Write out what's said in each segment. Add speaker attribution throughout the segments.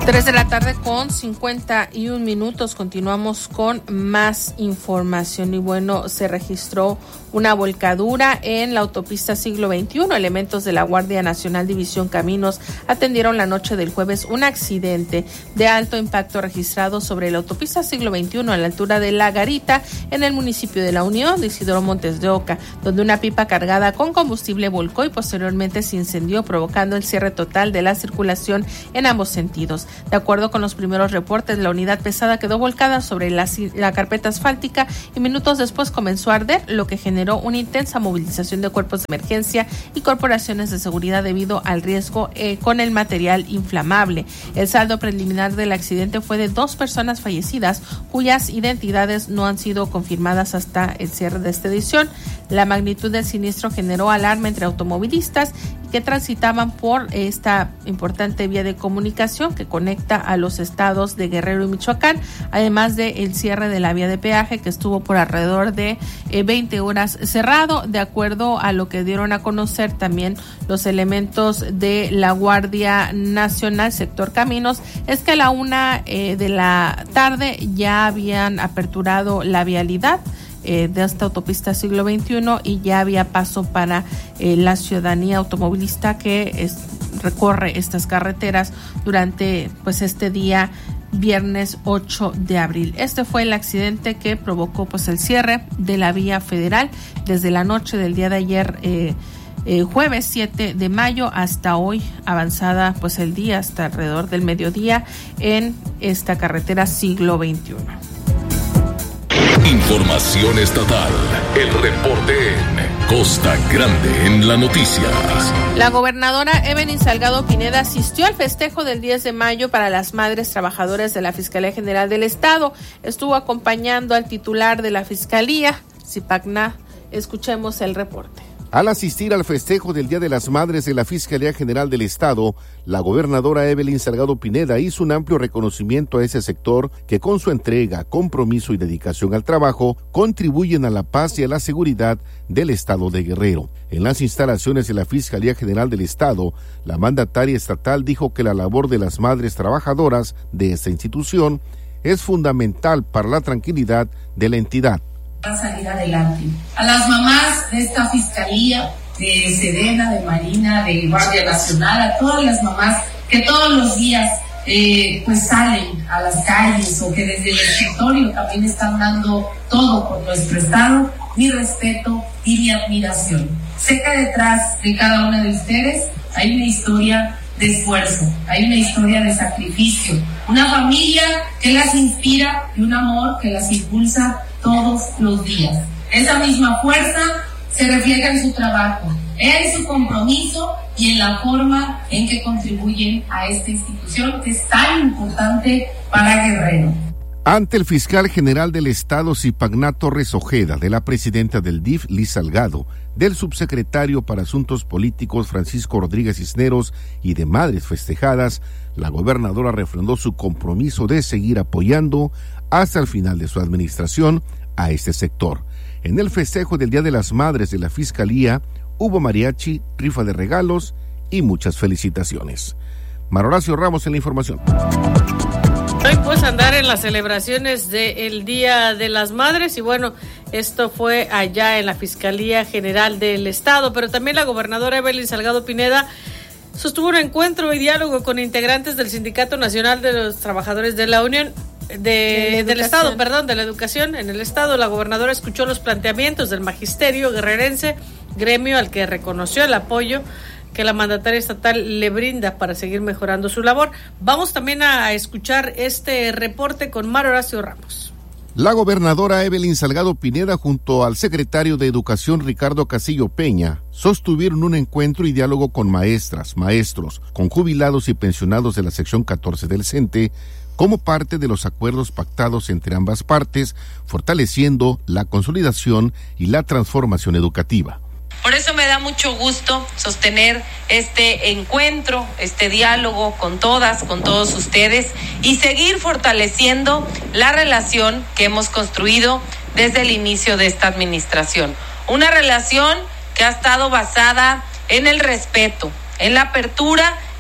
Speaker 1: 3:51 p.m. Continuamos con más información y bueno, se registró una volcadura en la autopista Siglo XXI. Elementos de la Guardia Nacional División Caminos atendieron la noche del jueves un accidente de alto impacto registrado sobre la autopista Siglo XXI a la altura de La Garita en el municipio de La Unión de Isidro Montes de Oca, donde una pipa cargada con combustible volcó y posteriormente se incendió, provocando el cierre total de la circulación en ambos sentidos. De acuerdo con los primeros reportes, la unidad pesada quedó volcada sobre la carpeta asfáltica y minutos después comenzó a arder, lo que generó una intensa movilización de cuerpos de emergencia y corporaciones de seguridad debido al riesgo con el material inflamable. El saldo preliminar del accidente fue de 2 personas fallecidas, cuyas identidades no han sido confirmadas hasta el cierre de esta edición. La magnitud del siniestro generó alarma entre automovilistas que transitaban por esta importante vía de comunicación que conecta a los estados de Guerrero y Michoacán, además del cierre de la vía de peaje que estuvo por alrededor de 20 horas cerrado. De acuerdo a lo que dieron a conocer también los elementos de la Guardia Nacional Sector Caminos, es que a la 1 de la tarde ya habían aperturado la vialidad de esta autopista Siglo XXI y ya había paso para la ciudadanía automovilista que recorre estas carreteras durante pues este día viernes 8 de abril. Este fue el accidente que provocó pues el cierre de la vía federal desde la noche del día de ayer, jueves 7 de mayo hasta hoy, avanzada pues el día hasta alrededor del mediodía en esta carretera Siglo XXI.
Speaker 2: Información estatal. El reporte en Costa Grande en la Noticias.
Speaker 1: La gobernadora Evelyn Salgado Pineda asistió al festejo del 10 de mayo para las madres trabajadoras de la Fiscalía General del Estado. Estuvo acompañando al titular de la Fiscalía, Zipacná. Escuchemos el reporte.
Speaker 3: Al asistir al festejo del Día de las Madres de la Fiscalía General del Estado, la gobernadora Evelyn Salgado Pineda hizo un amplio reconocimiento a ese sector que con su entrega, compromiso y dedicación al trabajo contribuyen a la paz y a la seguridad del Estado de Guerrero. En las instalaciones de la Fiscalía General del Estado, la mandataria estatal dijo que la labor de las madres trabajadoras de esta institución es fundamental para la tranquilidad de la entidad.
Speaker 4: A salir adelante. A las mamás de esta fiscalía, de Sedena, de Marina, de Guardia Nacional, a todas las mamás que todos los días pues salen a las calles o que desde el escritorio también están dando todo por nuestro estado, mi respeto y mi admiración. Sé que detrás de cada una de ustedes hay una historia de esfuerzo, hay una historia de sacrificio, una familia que las inspira y un amor que las impulsa todos los días. Esa misma fuerza se refleja en su trabajo, en su compromiso y en la forma en que contribuyen a esta institución que es tan importante para Guerrero.
Speaker 3: Ante el fiscal general del Estado, Zipacná Torres Ojeda, de la presidenta del DIF, Liz Salgado, del subsecretario para Asuntos Políticos, Francisco Rodríguez Cisneros, y de madres festejadas, la gobernadora refrendó su compromiso de seguir apoyando hasta el final de su administración a este sector. En el festejo del Día de las Madres de la Fiscalía hubo mariachi, rifa de regalos y muchas felicitaciones. Horacio Ramos en la información.
Speaker 5: Hoy pues andar en las celebraciones del Día de las Madres y bueno, esto fue allá en la Fiscalía General del Estado, pero también la gobernadora Evelyn Salgado Pineda sostuvo un encuentro y diálogo con integrantes del Sindicato Nacional de los Trabajadores de la Unión del Estado, de la Educación en el Estado. La gobernadora escuchó los planteamientos del magisterio guerrerense, gremio al que reconoció el apoyo que la mandataria estatal le brinda para seguir mejorando su labor. Vamos también a escuchar este reporte con Horacio Ramos.
Speaker 3: La gobernadora Evelyn Salgado Pineda junto al secretario de Educación Ricardo Castillo Peña sostuvieron un encuentro y diálogo con maestras, maestros, con jubilados y pensionados de la sección 14 del CENTE como parte de los acuerdos pactados entre ambas partes, fortaleciendo la consolidación y la transformación educativa.
Speaker 6: Por eso me da mucho gusto sostener este encuentro, este diálogo con todas, con todos ustedes y seguir fortaleciendo la relación que hemos construido desde el inicio de esta administración. Una relación que ha estado basada en el respeto, en la apertura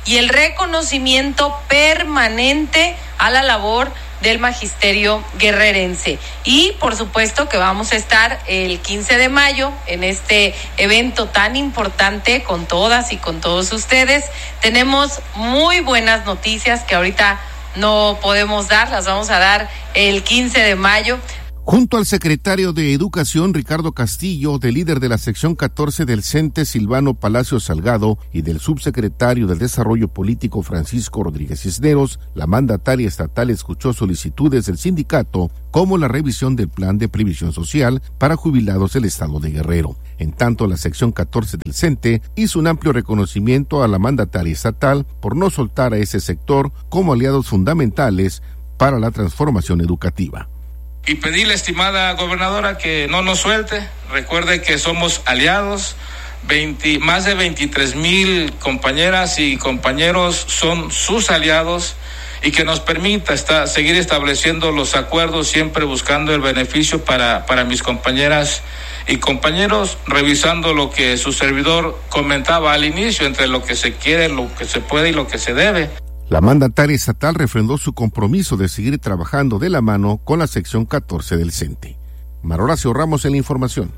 Speaker 6: y el reconocimiento permanente a la labor del magisterio guerrerense. Y por supuesto que vamos a estar el 15 de mayo en este evento tan importante con todas y con todos ustedes. Tenemos muy buenas noticias que ahorita no podemos dar, las vamos a dar el 15 de mayo.
Speaker 3: Junto al secretario de Educación, Ricardo Castillo, del líder de la sección 14 del CENTE, Silvano Palacio Salgado, y del subsecretario del Desarrollo Político, Francisco Rodríguez Cisneros, la mandataria estatal escuchó solicitudes del sindicato como la revisión del plan de previsión social para jubilados del estado de Guerrero. En tanto, la sección 14 del CENTE hizo un amplio reconocimiento a la mandataria estatal por no soltar a ese sector como aliados fundamentales para la transformación educativa.
Speaker 7: Y pedirle, estimada gobernadora, que no nos suelte. Recuerde que somos aliados, más de 23,000 compañeras y compañeros son sus aliados, y que nos permita seguir estableciendo los acuerdos, siempre buscando el beneficio para mis compañeras y compañeros, revisando lo que su servidor comentaba al inicio, entre lo que se quiere, lo que se puede y lo que se debe.
Speaker 3: La mandataria estatal refrendó su compromiso de seguir trabajando de la mano con la sección 14 del CENTE. Horacio Ramos en la información.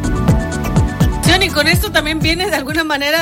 Speaker 5: Y con esto también viene de alguna manera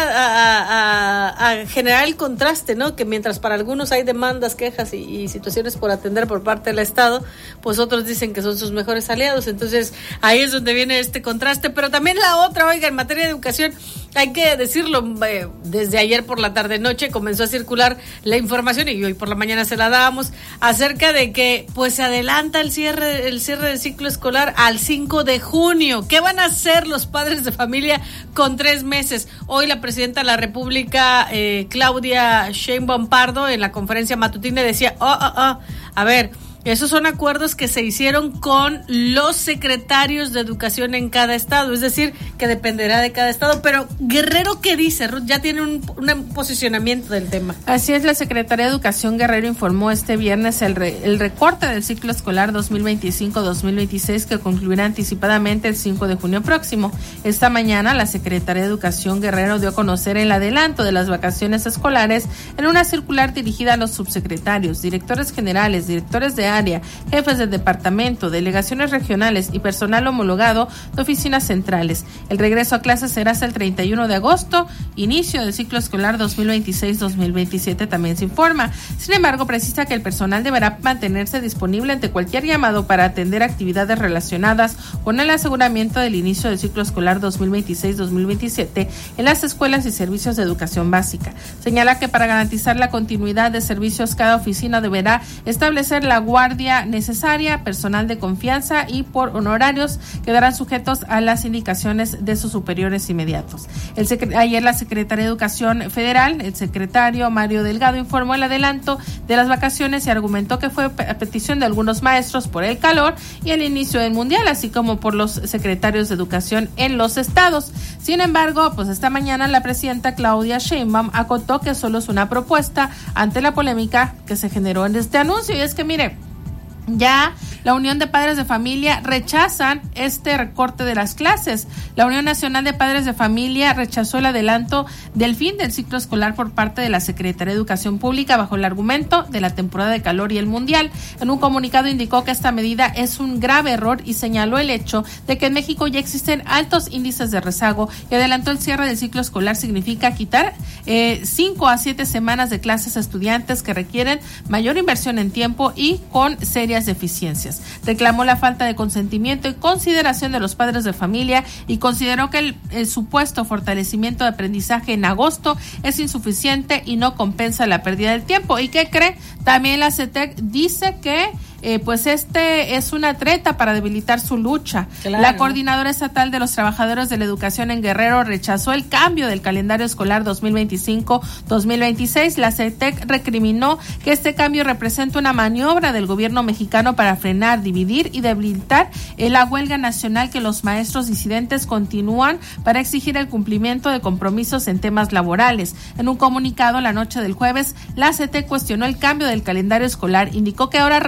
Speaker 5: a generar el contraste, ¿no? Que mientras para algunos hay demandas, quejas y situaciones por atender por parte del Estado, pues otros dicen que son sus mejores aliados. Entonces ahí es donde viene este contraste. Pero también la otra, oiga, en materia de educación, hay que decirlo, desde ayer por la tarde-noche comenzó a circular la información, y hoy por la mañana se la dábamos, acerca de que pues se adelanta el cierre del ciclo escolar al 5 de junio. ¿Qué van a hacer los padres de familia con 3 meses? Hoy la presidenta de la República, Claudia Sheinbaum Pardo, en la conferencia matutina decía, a ver, esos son acuerdos que se hicieron con los secretarios de educación en cada estado, es decir, que dependerá de cada estado. Pero Guerrero, ¿qué dice, Ruth? Ya tiene un posicionamiento del tema.
Speaker 1: Así es, la Secretaría de Educación Guerrero informó este viernes el recorte del ciclo escolar 2025-2026 que concluirá anticipadamente el 5 de junio próximo. Esta mañana la Secretaría de Educación Guerrero dio a conocer el adelanto de las vacaciones escolares en una circular dirigida a los subsecretarios, directores generales, directores de área, jefes de departamento, delegaciones regionales y personal homologado de oficinas centrales. El regreso a clases será hasta el 31 de agosto, inicio del ciclo escolar 2026-2027, también se informa. Sin embargo, precisa que el personal deberá mantenerse disponible ante cualquier llamado para atender actividades relacionadas con el aseguramiento del inicio del ciclo escolar 2026-2027 en las escuelas y servicios de educación básica. Señala que para garantizar la continuidad de servicios, cada oficina deberá establecer la guardia necesaria, personal de confianza, y por honorarios quedarán sujetos a las indicaciones de sus superiores inmediatos. Ayer la Secretaría de Educación Federal, el secretario Mario Delgado, informó el adelanto de las vacaciones y argumentó que fue a petición de algunos maestros por el calor y el inicio del mundial, así como por los secretarios de educación en los estados. Sin embargo, pues esta mañana la presidenta Claudia Sheinbaum acotó que solo es una propuesta ante la polémica que se generó en este anuncio. Y es que mire, ya la Unión de Padres de Familia rechazan este recorte de las clases. La Unión Nacional de Padres de Familia rechazó el adelanto del fin del ciclo escolar por parte de la Secretaría de Educación Pública bajo el argumento de la temporada de calor y el mundial. En un comunicado indicó que esta medida es un grave error y señaló el hecho de que en México ya existen altos índices de rezago, y adelantó el cierre del ciclo escolar significa quitar 5 a 7 semanas de clases a estudiantes que requieren mayor inversión en tiempo y con serias deficiencias. Reclamó la falta de consentimiento y consideración de los padres de familia y consideró que el supuesto fortalecimiento de aprendizaje en agosto es insuficiente y no compensa la pérdida del tiempo. ¿Y qué cree? También la CETEC dice que pues este es una treta para debilitar su lucha. Claro. La Coordinadora Estatal de los Trabajadores de la Educación en Guerrero rechazó el cambio del calendario escolar 2025-2026. La CETEC recriminó que este cambio representa una maniobra del gobierno mexicano para frenar, dividir y debilitar la huelga nacional que los maestros disidentes continúan para exigir el cumplimiento de compromisos en temas laborales. En un comunicado la noche del jueves, la CETEC cuestionó el cambio del calendario escolar. Indicó que ahora resulta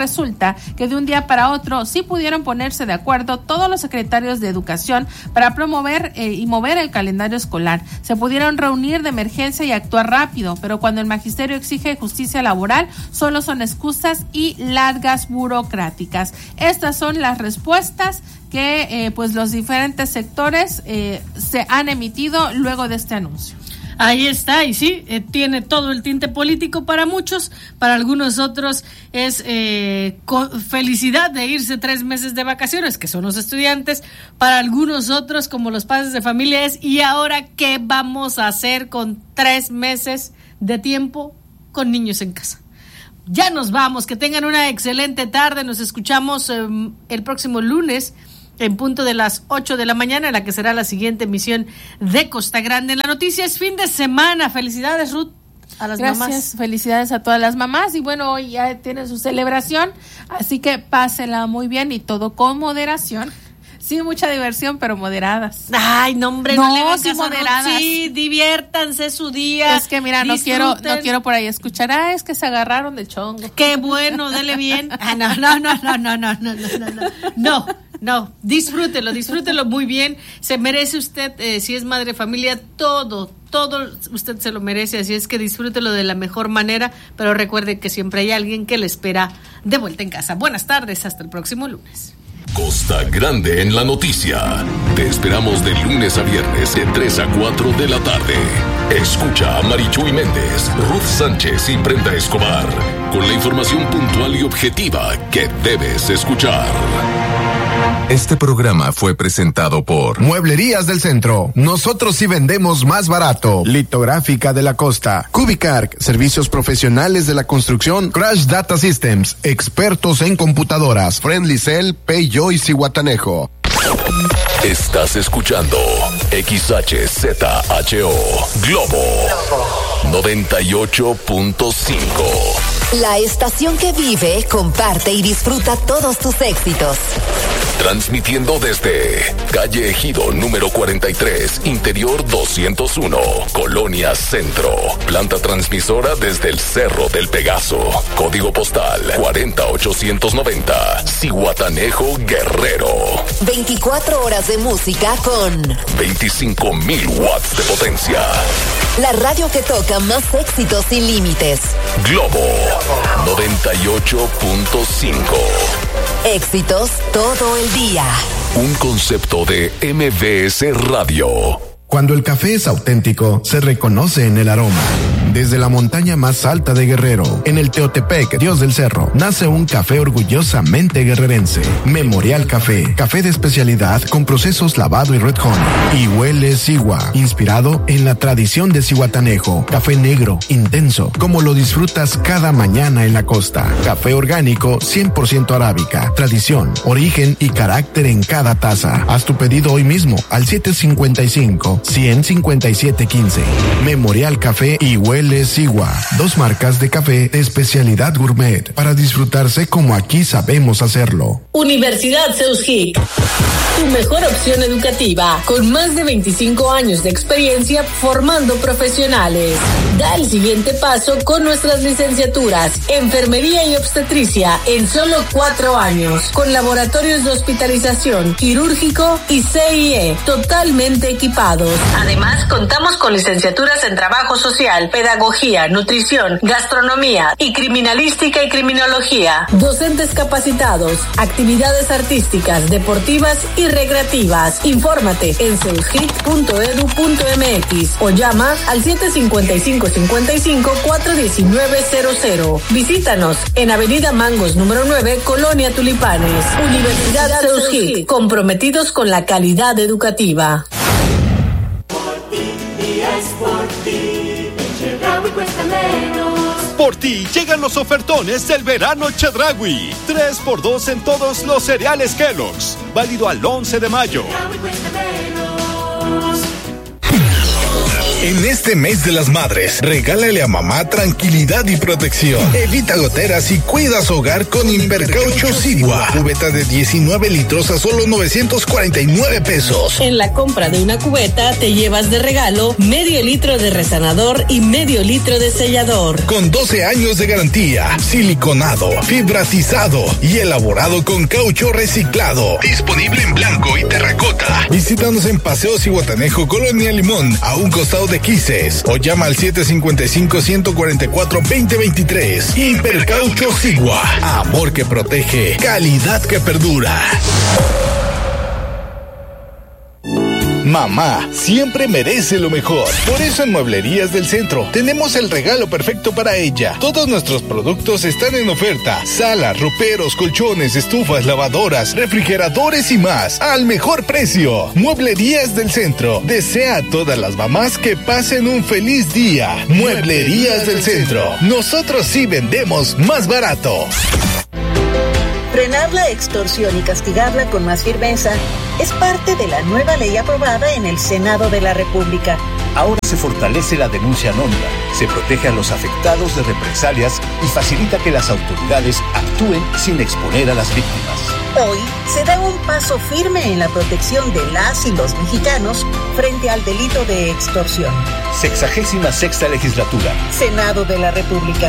Speaker 1: comenta que de un día para otro sí pudieron ponerse de acuerdo todos los secretarios de educación para promover y mover el calendario escolar. Se pudieron reunir de emergencia y actuar rápido, pero cuando el magisterio exige justicia laboral, solo son excusas y largas burocráticas. Estas son las respuestas que pues los diferentes sectores se han emitido luego de este anuncio.
Speaker 5: Ahí está, y sí, tiene todo el tinte político para muchos, para algunos otros es felicidad de irse 3 meses de vacaciones, que son los estudiantes, para algunos otros, como los padres de familia, es ¿y ahora qué vamos a hacer con 3 meses de tiempo con niños en casa? Ya nos vamos, que tengan una excelente tarde, nos escuchamos el próximo lunes en punto de las 8 de la mañana, en la que será la siguiente emisión de Costa Grande en la Noticia. Es fin de semana. Felicidades, Ruth, a las mamás.
Speaker 1: Gracias, felicidades a todas las mamás. Y bueno, hoy ya tiene su celebración, así que pásela muy bien y todo con moderación. Sí, mucha diversión, pero moderadas.
Speaker 5: Ay, no, hombre, no le hagan
Speaker 1: sí,
Speaker 5: caso a
Speaker 1: moderadas.
Speaker 5: Ruth. Sí, diviértanse su día.
Speaker 1: Es que mira, no quiero por ahí escuchar, es que se agarraron de chongo.
Speaker 5: Qué bueno, dele bien. No, disfrútelo muy bien. Se merece usted, si es madre de familia, todo usted se lo merece, así es que disfrútelo de la mejor manera, pero recuerde que siempre hay alguien que le espera de vuelta en casa. Buenas tardes, hasta el próximo lunes.
Speaker 2: Costa Grande en la Noticia. Te esperamos de lunes a viernes de 3 a 4 de la tarde. Escucha a Marichuy Méndez, Ruth Sánchez y Brenda Escobar con la información puntual y objetiva que debes escuchar.
Speaker 8: Este programa fue presentado por
Speaker 9: Mueblerías del Centro. Nosotros sí vendemos más barato. Litográfica de la Costa. Cubicarc, servicios profesionales de la construcción. Crash Data Systems, expertos en computadoras. Friendly Cell, Peyo y Zihuatanejo.
Speaker 2: Estás escuchando XHZHO Globo 98.5.
Speaker 10: La estación que vive, comparte y disfruta todos tus éxitos.
Speaker 2: Transmitiendo desde calle Ejido número 43, interior 201, Colonia Centro. Planta transmisora desde el Cerro del Pegaso. Código postal 40890, Zihuatanejo, Guerrero.
Speaker 10: 24 horas de música con
Speaker 2: 25,000 watts de potencia.
Speaker 10: La radio que toca más éxitos sin límites.
Speaker 2: Globo 98.5.
Speaker 10: Éxitos todo el día.
Speaker 2: Un concepto de MBS Radio.
Speaker 9: Cuando el café es auténtico, se reconoce en el aroma. Desde la montaña más alta de Guerrero, en el Teotepec, Dios del Cerro, nace un café orgullosamente guerrerense. Memorial Café, café de especialidad con procesos lavado y red honey. Y huele Sigua, inspirado en la tradición de Zihuatanejo. Café negro, intenso, como lo disfrutas cada mañana en la costa. Café orgánico, 100% arábica, tradición, origen y carácter en cada taza. Haz tu pedido hoy mismo al 755-157-15. Memorial Café y Huele Sigua, 2 marcas de café de especialidad gourmet para disfrutarse como aquí sabemos hacerlo.
Speaker 11: Universidad Seuskic, tu mejor opción educativa, con más de 25 años de experiencia formando profesionales. Da el siguiente paso con nuestras licenciaturas, enfermería y obstetricia en solo 4 años, con laboratorios de hospitalización, quirúrgico y CIE, totalmente equipados. Además, contamos con licenciaturas en trabajo social, pedagogía, nutrición, gastronomía y criminalística y criminología. Docentes capacitados, actividades artísticas, deportivas y recreativas. Infórmate en seuskic.edu.mx o llama al 755-55-419-00. Visítanos en Avenida Mangos número 9, Colonia Tulipanes. Universidad Seuskic, comprometidos con la calidad educativa.
Speaker 12: Por ti llegan los ofertones del verano Chedraui. 3x2 en todos los cereales Kellogg's. Válido al 11 de mayo.
Speaker 13: En este mes de las madres, regálale a mamá tranquilidad y protección. Evita goteras y cuida su hogar con Invercaucho Sigua. Cubeta de 19 litros a solo 949 pesos.
Speaker 11: En la compra de una cubeta te llevas de regalo medio litro de resanador y medio litro de sellador.
Speaker 13: Con 12 años de garantía, siliconado, fibratizado y elaborado con caucho reciclado. Disponible en blanco y terracota. Visítanos en Paseo Zihuatanejo, Colonia Limón, a un costado de Quises, o llama al 755-144-2023. Hipercaucho Sigua. Amor que protege, calidad que perdura. Mamá siempre merece lo mejor. Por eso en Mueblerías del Centro tenemos el regalo perfecto para ella. Todos nuestros productos están en oferta. Salas, roperos, colchones, estufas, lavadoras, refrigeradores y más al mejor precio. Mueblerías del Centro desea a todas las mamás que pasen un feliz día. Mueblerías del Centro. Nosotros sí vendemos más barato.
Speaker 14: Frenar la extorsión y castigarla con más firmeza es parte de la nueva ley aprobada en el Senado de la República.
Speaker 15: Ahora se fortalece la denuncia anónima, se protege a los afectados de represalias y facilita que las autoridades actúen sin exponer a las víctimas.
Speaker 14: Hoy se da un paso firme en la protección de las y los mexicanos frente al delito de extorsión.
Speaker 15: 66ª Legislatura.
Speaker 14: Senado de la República.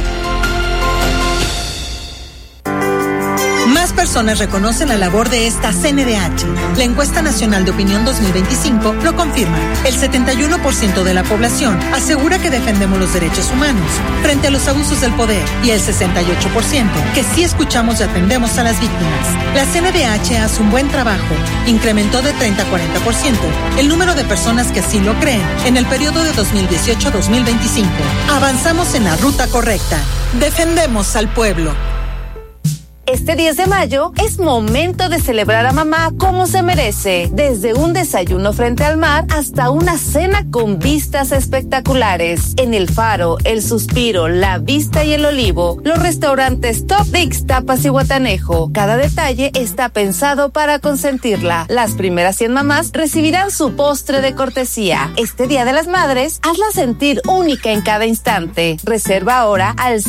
Speaker 16: Más personas reconocen la labor de esta CNDH. La encuesta nacional de opinión 2025 lo confirma. El 71% de la población asegura que defendemos los derechos humanos frente a los abusos del poder y el 68% que sí escuchamos y atendemos a las víctimas. La CNDH hace un buen trabajo. Incrementó de 30 a 40% el número de personas que así lo creen en el periodo de 2018-2025. Avanzamos en la ruta correcta. Defendemos al pueblo.
Speaker 17: Este 10 de mayo es momento de celebrar a mamá como se merece. Desde un desayuno frente al mar hasta una cena con vistas espectaculares. En El Faro, El Suspiro, La Vista y El Olivo, los restaurantes top de Ixtapas y Huatanejo. Cada detalle está pensado para consentirla. Las primeras 100 mamás recibirán su postre de cortesía. Este Día de las Madres, hazla sentir única en cada instante. Reserva ahora al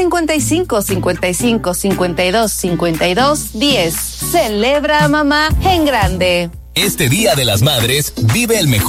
Speaker 17: 755-55-52-52-10. Celebra a mamá en grande.
Speaker 18: Este Día de las Madres, vive el mejor